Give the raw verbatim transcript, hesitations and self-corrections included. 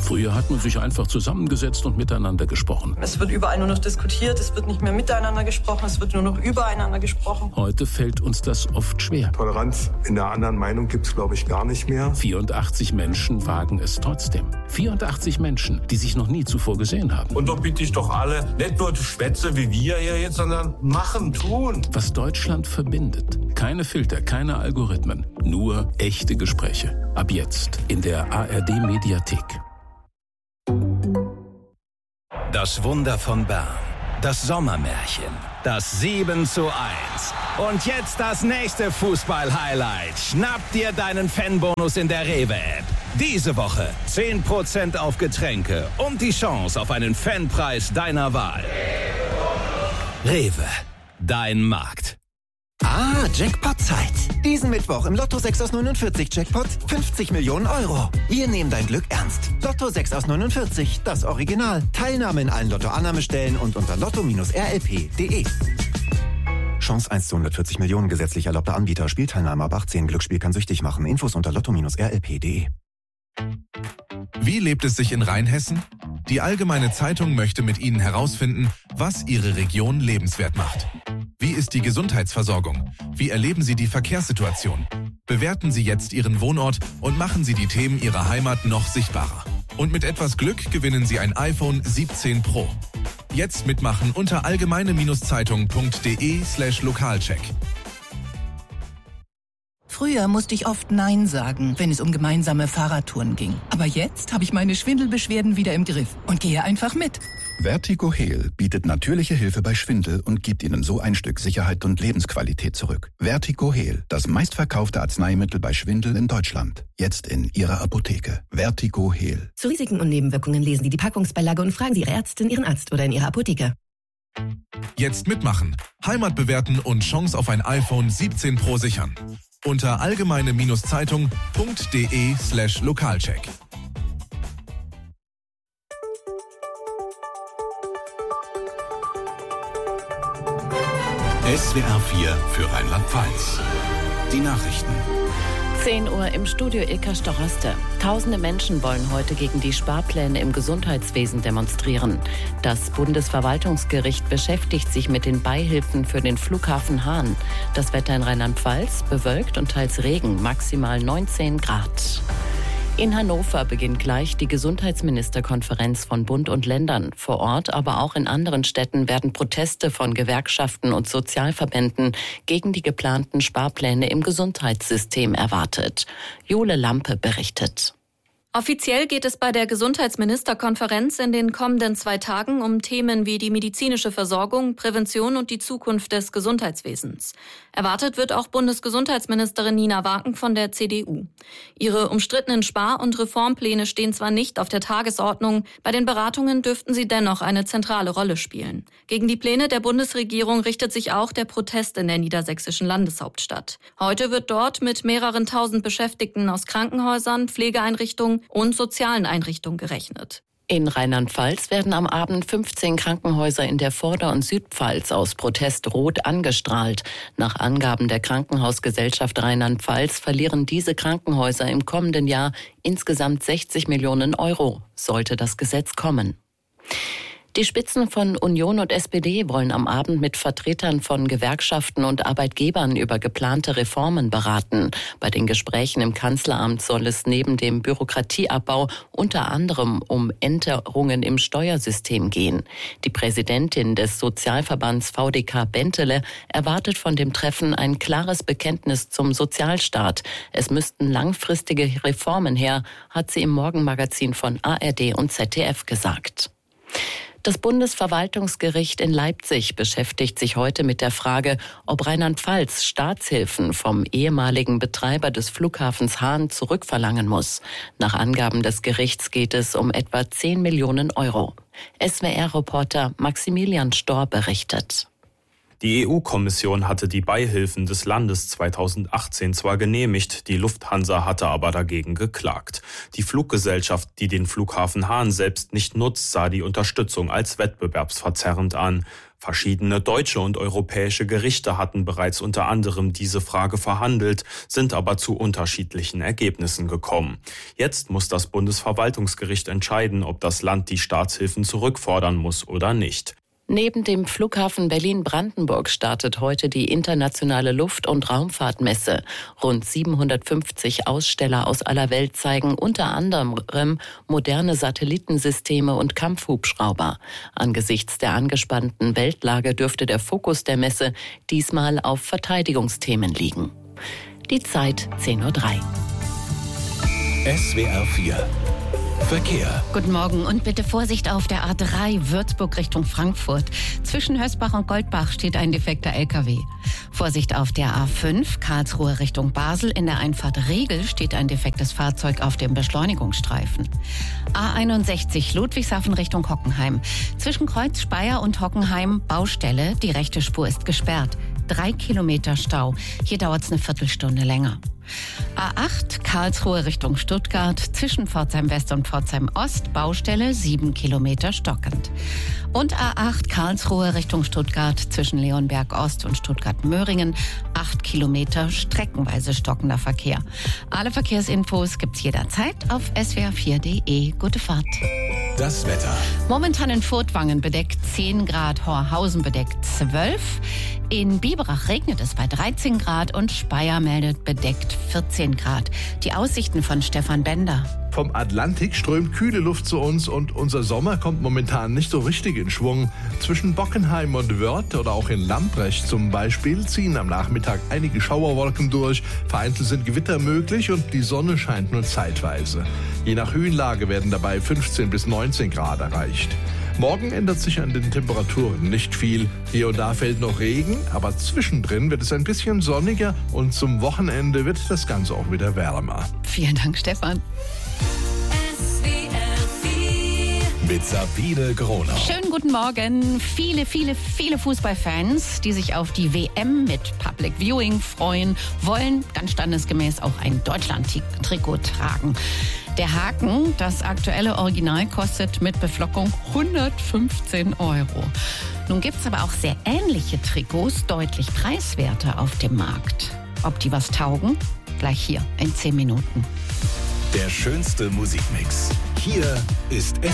Früher hat man sich einfach zusammengesetzt und miteinander gesprochen. Es wird überall nur noch diskutiert, es wird nicht mehr miteinander gesprochen, es wird nur noch übereinander gesprochen. Heute fällt uns das oft schwer. Toleranz in der anderen Meinung gibt es, glaube ich, gar nicht mehr. vierundachtzig Menschen wagen es trotzdem. vierundachtzig Menschen, die sich noch nie zuvor gesehen haben. Und doch bitte ich doch alle, nicht nur Schwätze wie wir hier jetzt, sondern machen, tun. Was Deutschland verbindet. Keine Filter, keine Algorithmen, nur echte Gespräche. Ab jetzt in der A R D-Mediathek. Das Wunder von Bern. Das Sommermärchen. Das sieben zu eins. Und jetzt das nächste Fußball-Highlight. Schnapp dir deinen Fanbonus in der Rewe-App. Diese Woche zehn Prozent auf Getränke und die Chance auf einen Fanpreis deiner Wahl. Rewe, dein Markt. Ah, Jackpot-Zeit. Diesen Mittwoch im Lotto sechs aus neunundvierzig Jackpot fünfzig Millionen Euro. Wir nehmen dein Glück ernst. Lotto sechs aus neunundvierzig, das Original. Teilnahme in allen Lotto-Annahmestellen und unter lotto Bindestrich r l p punkt d e. Chance eins zu hundertvierzig Millionen, gesetzlich erlaubter Anbieter. Spielteilnahme ab achtzehn. Glücksspiel kann süchtig machen. Infos unter lotto Bindestrich r l p punkt d e. Wie lebt es sich in Rheinhessen? Die Allgemeine Zeitung möchte mit Ihnen herausfinden, was Ihre Region lebenswert macht. Wie ist die Gesundheitsversorgung? Wie erleben Sie die Verkehrssituation? Bewerten Sie jetzt Ihren Wohnort und machen Sie die Themen Ihrer Heimat noch sichtbarer. Und mit etwas Glück gewinnen Sie ein iPhone siebzehn Pro. Jetzt mitmachen unter allgemeine-zeitung punkt d e slash lokalcheck. Früher musste ich oft Nein sagen, wenn es um gemeinsame Fahrradtouren ging. Aber jetzt habe ich meine Schwindelbeschwerden wieder im Griff und gehe einfach mit. Vertigo Heal bietet natürliche Hilfe bei Schwindel und gibt Ihnen so ein Stück Sicherheit und Lebensqualität zurück. Vertigo Heal, das meistverkaufte Arzneimittel bei Schwindel in Deutschland. Jetzt in Ihrer Apotheke. Vertigo Heal. Zu Risiken und Nebenwirkungen lesen Sie die Packungsbeilage und fragen Sie Ihre Ärztin, Ihren Arzt oder in Ihrer Apotheke. Jetzt mitmachen. Heimat bewerten und Chance auf ein iPhone siebzehn Pro sichern. Unter allgemeine-zeitung punkt d e slash lokalcheck. S W R vier für Rheinland-Pfalz. Die Nachrichten. zehn Uhr im Studio Ilka Storaste. Tausende Menschen wollen heute gegen die Sparpläne im Gesundheitswesen demonstrieren. Das Bundesverwaltungsgericht beschäftigt sich mit den Beihilfen für den Flughafen Hahn. Das Wetter in Rheinland-Pfalz bewölkt und teils Regen, maximal neunzehn Grad. In Hannover beginnt gleich die Gesundheitsministerkonferenz von Bund und Ländern. Vor Ort, aber auch in anderen Städten werden Proteste von Gewerkschaften und Sozialverbänden gegen die geplanten Sparpläne im Gesundheitssystem erwartet. Jule Lampe berichtet. Offiziell geht es bei der Gesundheitsministerkonferenz in den kommenden zwei Tagen um Themen wie die medizinische Versorgung, Prävention und die Zukunft des Gesundheitswesens. Erwartet wird auch Bundesgesundheitsministerin Nina Waken von der C D U. Ihre umstrittenen Spar- und Reformpläne stehen zwar nicht auf der Tagesordnung, bei den Beratungen dürften sie dennoch eine zentrale Rolle spielen. Gegen die Pläne der Bundesregierung richtet sich auch der Protest in der niedersächsischen Landeshauptstadt. Heute wird dort mit mehreren tausend Beschäftigten aus Krankenhäusern, Pflegeeinrichtungen und sozialen Einrichtungen gerechnet. In Rheinland-Pfalz werden am Abend fünfzehn Krankenhäuser in der Vorder- und Südpfalz aus Protest rot angestrahlt. Nach Angaben der Krankenhausgesellschaft Rheinland-Pfalz verlieren diese Krankenhäuser im kommenden Jahr insgesamt sechzig Millionen Euro, sollte das Gesetz kommen. Die Spitzen von Union und S P D wollen am Abend mit Vertretern von Gewerkschaften und Arbeitgebern über geplante Reformen beraten. Bei den Gesprächen im Kanzleramt soll es neben dem Bürokratieabbau unter anderem um Änderungen im Steuersystem gehen. Die Präsidentin des Sozialverbands V D K Bentele erwartet von dem Treffen ein klares Bekenntnis zum Sozialstaat. Es müssten langfristige Reformen her, hat sie im Morgenmagazin von A R D und Z D F gesagt. Das Bundesverwaltungsgericht in Leipzig beschäftigt sich heute mit der Frage, ob Rheinland-Pfalz Staatshilfen vom ehemaligen Betreiber des Flughafens Hahn zurückverlangen muss. Nach Angaben des Gerichts geht es um etwa zehn Millionen Euro. S W R-Reporter Maximilian Storr berichtet. Die E U-Kommission hatte die Beihilfen des Landes zweitausendachtzehn zwar genehmigt, die Lufthansa hatte aber dagegen geklagt. Die Fluggesellschaft, die den Flughafen Hahn selbst nicht nutzt, sah die Unterstützung als wettbewerbsverzerrend an. Verschiedene deutsche und europäische Gerichte hatten bereits unter anderem diese Frage verhandelt, sind aber zu unterschiedlichen Ergebnissen gekommen. Jetzt muss das Bundesverwaltungsgericht entscheiden, ob das Land die Staatshilfen zurückfordern muss oder nicht. Neben dem Flughafen Berlin-Brandenburg startet heute die internationale Luft- und Raumfahrtmesse. Rund siebenhundertfünfzig Aussteller aus aller Welt zeigen unter anderem moderne Satellitensysteme und Kampfhubschrauber. Angesichts der angespannten Weltlage dürfte der Fokus der Messe diesmal auf Verteidigungsthemen liegen. Die Zeit zehn Uhr drei. S W R vier Verkehr. Guten Morgen und bitte Vorsicht auf der A drei Würzburg Richtung Frankfurt. Zwischen Hösbach und Goldbach steht ein defekter L K W. Vorsicht auf der A fünf Karlsruhe Richtung Basel. In der Einfahrt Regel steht ein defektes Fahrzeug auf dem Beschleunigungsstreifen. A einundsechzig Ludwigshafen Richtung Hockenheim. Zwischen Kreuz Speyer und Hockenheim Baustelle. Die rechte Spur ist gesperrt. Drei Kilometer Stau. Hier dauert es eine Viertelstunde länger. A acht Karlsruhe Richtung Stuttgart, zwischen Pforzheim West und Pforzheim Ost, Baustelle sieben Kilometer stockend. Und A acht Karlsruhe Richtung Stuttgart, zwischen Leonberg Ost und Stuttgart-Möhringen, acht Kilometer streckenweise stockender Verkehr. Alle Verkehrsinfos gibt's jederzeit auf S W R vier Punkt de. Gute Fahrt. Das Wetter. Momentan in Furtwangen bedeckt zehn Grad, Horhausen bedeckt zwölf. In Biberach regnet es bei dreizehn Grad und Speyer meldet bedeckt vierzehn Grad. Die Aussichten von Stefan Bender. Vom Atlantik strömt kühle Luft zu uns und unser Sommer kommt momentan nicht so richtig in Schwung. Zwischen Bockenheim und Wörth oder auch in Lamprecht zum Beispiel ziehen am Nachmittag einige Schauerwolken durch. Vereinzelt sind Gewitter möglich und die Sonne scheint nur zeitweise. Je nach Höhenlage werden dabei fünfzehn bis neunzehn Grad erreicht. Morgen ändert sich an den Temperaturen nicht viel. Hier und da fällt noch Regen, aber zwischendrin wird es ein bisschen sonniger und zum Wochenende wird das Ganze auch wieder wärmer. Vielen Dank, Stefan. Mit Sabine Gronau. Schönen guten Morgen. Viele, viele, viele Fußballfans, die sich auf die W M mit Public Viewing freuen, wollen ganz standesgemäß auch ein Deutschland-Trikot tragen. Der Haken, das aktuelle Original, kostet mit Beflockung hundertfünfzehn Euro. Nun gibt es aber auch sehr ähnliche Trikots, deutlich preiswerter auf dem Markt. Ob die was taugen? Gleich hier in zehn Minuten. Der schönste Musikmix. Hier ist